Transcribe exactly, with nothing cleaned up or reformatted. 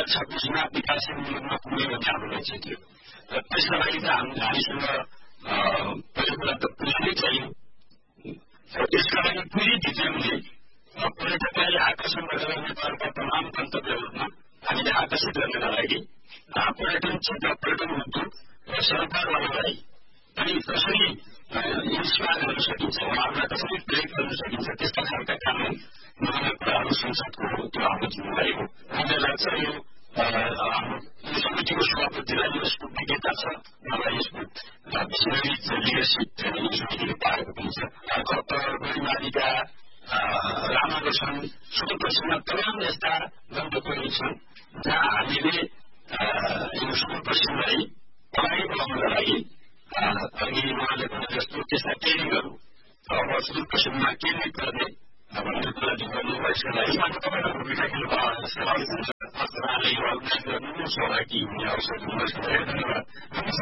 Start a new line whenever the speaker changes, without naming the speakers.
छब्बिसमा विकासशील मुलुकमा पुग्ने भन्ने हाम्रो लक्ष्य थियो र त्यसका लागि त हामी हामीसँग पहिलो कुरा त पुँजी नै चाहियो र त्यसका लागि पुँजी भित्र्याउने पर्यटकलाई आकर्षण गरेर नेपालका तमाम गन्तव्यहरूमा हामीले आकर्षित गर्नका लागि पर्यटन क्षेत्र पर्यटन उद्योग र सरकारवालालाई पनि कसरी इन्स्पायर गर्न सकिन्छ उहाँहरूलाई कसरी प्रेरित गर्न सकिन्छ त्यस्ता खालका कानुन नयाँ कुराहरू संसदको त्यो हाम्रो जिम्मेवारी हो मलाई लाग्छ यो यो समितिको सभापतिलाई यो यसको विज्ञता छ मलाई यसको विशेष लिडरसिप यो समितिले पाएको पनि छ गरिमालिका रामाको छन् सुदूरपश्चिममा तमाम यस्ता गन्तव्यहरू छन् जहाँ हामीले यो सुदूरपश्चिमलाई अगाडि बढाउनका लागि अघि उहाँले भने जस्तो त्यस्ता ट्रेनिङहरू अब सुदूरपश्चिममा केन्द्रित गर्ने भन्ने कुरा जिम्मेवारी यसका लागि तपाईँको भूमिका खेल्नु सहभागी हुनु सहभागी हुने अवसर दिनुभएको छ धन्यवाद।